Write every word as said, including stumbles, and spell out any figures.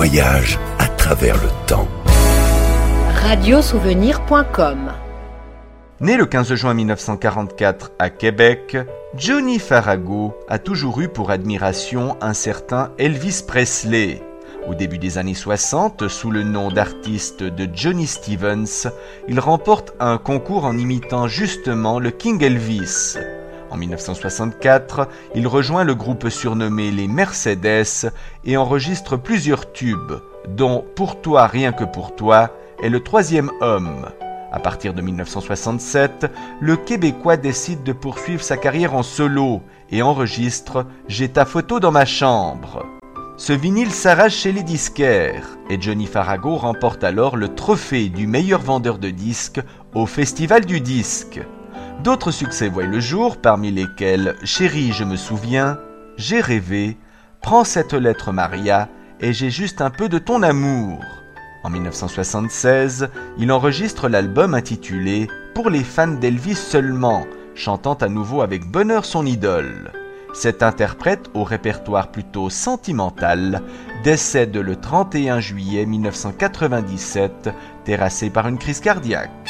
voyage à travers le temps. radio souvenir point com. Né le quinze juin mille neuf cent quarante-quatre à Québec, Johnny Farago a toujours eu pour admiration un certain Elvis Presley. Au début des années soixante, sous le nom d'artiste de Johnny Stevens, il remporte un concours en imitant justement le King Elvis. En mille neuf cent soixante-quatre, il rejoint le groupe surnommé les Mercedes et enregistre plusieurs tubes, dont Pour toi, rien que pour toi est le troisième homme. À partir de mille neuf cent soixante-sept, le Québécois décide de poursuivre sa carrière en solo et enregistre « J'ai ta photo dans ma chambre ». Ce vinyle s'arrache chez les disquaires et Johnny Farago remporte alors le trophée du meilleur vendeur de disques au Festival du disque. D'autres succès voient le jour, parmi lesquels « Chérie, je me souviens »,« J'ai rêvé »,« Prends cette lettre Maria » et « J'ai juste un peu de ton amour ». En mille neuf cent soixante-seize, il enregistre l'album intitulé « Pour les fans d'Elvis seulement », chantant à nouveau avec bonheur son idole. Cet interprète, au répertoire plutôt sentimental, décède le trente et un juillet mille neuf cent quatre-vingt-dix-sept, terrassé par une crise cardiaque.